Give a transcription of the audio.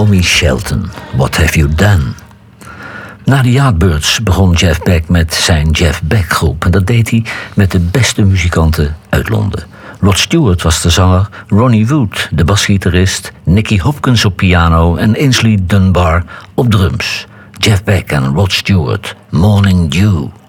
Naomi Shelton, What Have You Done? Na de Yardbirds begon Jeff Beck met zijn Jeff Beck groep. En dat deed hij met de beste muzikanten uit Londen. Rod Stewart was de zanger, Ronnie Wood de basgitarist, Nicky Hopkins op piano en Ainsley Dunbar op drums. Jeff Beck en Rod Stewart, Morning Dew.